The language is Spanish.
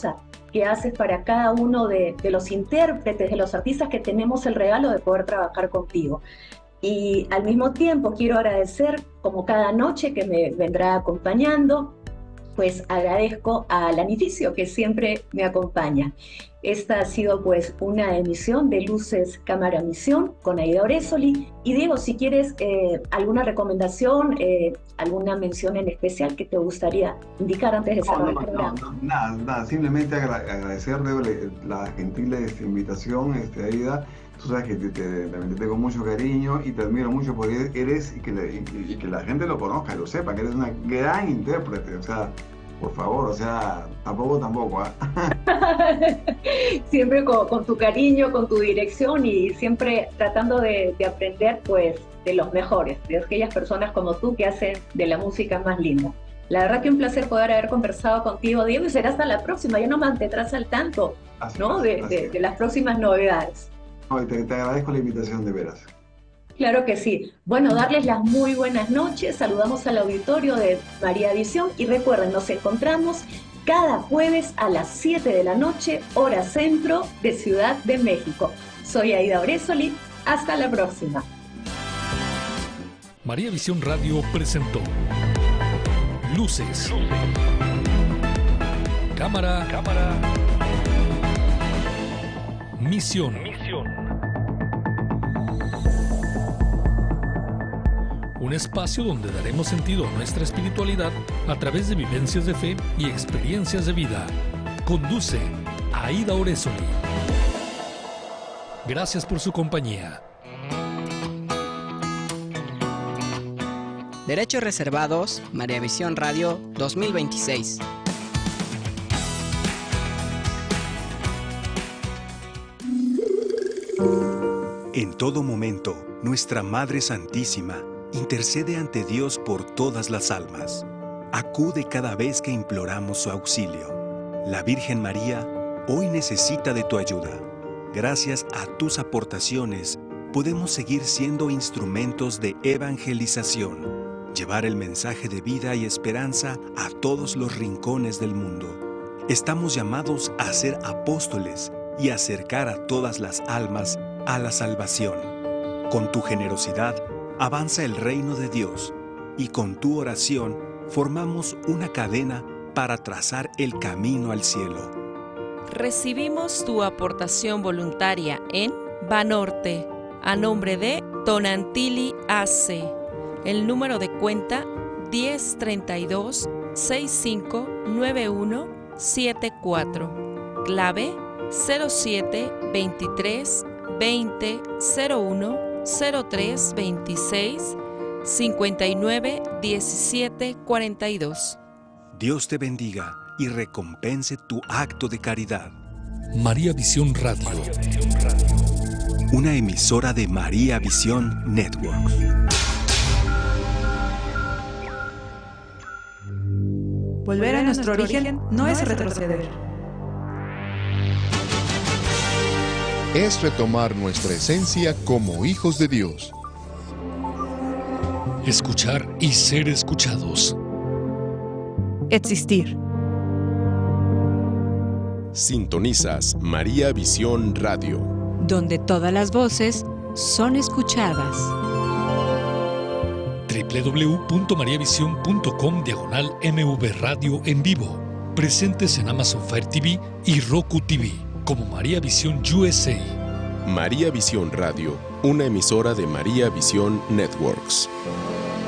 maravillosa que haces para cada uno de los intérpretes, de los artistas que tenemos el regalo de poder trabajar contigo. Y al mismo tiempo quiero agradecer, como cada noche que me vendrá acompañando, pues agradezco a Lanificio, que siempre me acompaña. Esta ha sido pues una emisión de Luces, Cámara, Misión con Aida Oresoli. Y Diego, si quieres alguna recomendación, alguna mención en especial que te gustaría indicar antes de cerrar el programa. Nada, simplemente agradecerle la gentil invitación, Aida. Tú sabes que te tengo mucho cariño y te admiro mucho porque eres, y que la gente lo conozca, lo sepa, que eres una gran intérprete, o sea, por favor, o sea, tampoco, ¿eh? Siempre con tu cariño, con tu dirección y siempre tratando de aprender, pues, de los mejores, de aquellas personas como tú que hacen de la música más linda. La verdad que un placer poder haber conversado contigo, Diego, y será hasta la próxima. Ya no mantendrás al tanto, ¿no? De las próximas novedades. No, te agradezco la invitación, de veras. Claro que sí. Bueno, darles las muy buenas noches. Saludamos al auditorio de María Visión y recuerden, nos encontramos cada jueves a las 7 de la noche, hora centro de Ciudad de México. Soy Aida Oresoli. Hasta la próxima. María Visión Radio presentó Luces, Cámara, Misión. Un espacio donde daremos sentido a nuestra espiritualidad a través de vivencias de fe y experiencias de vida. Conduce Aida Oresoli. Gracias por su compañía. Derechos reservados, María Visión Radio 2026. En todo momento, nuestra Madre Santísima intercede ante Dios por todas las almas. Acude cada vez que imploramos su auxilio. La Virgen María hoy necesita de tu ayuda. Gracias a tus aportaciones, podemos seguir siendo instrumentos de evangelización, llevar el mensaje de vida y esperanza a todos los rincones del mundo. Estamos llamados a ser apóstoles y acercar a todas las almas a la salvación. Con tu generosidad, avanza el reino de Dios y con tu oración formamos una cadena para trazar el camino al cielo. Recibimos tu aportación voluntaria en Banorte, a nombre de Tonantili AC. El número de cuenta 1032-659174. Clave 0723 20 01 03 26 59 17 42. Dios te bendiga y recompense tu acto de caridad. María Visión Radio. Una emisora de María Visión Network. Volver a nuestro origen no es retroceder. Es retomar nuestra esencia como hijos de Dios. Escuchar y ser escuchados. Existir. Sintonizas María Visión Radio, donde todas las voces son escuchadas. www.mariavision.com/MV Radio en vivo. Presentes en Amazon Fire TV y Roku TV como María Visión USA. María Visión Radio, una emisora de María Visión Networks.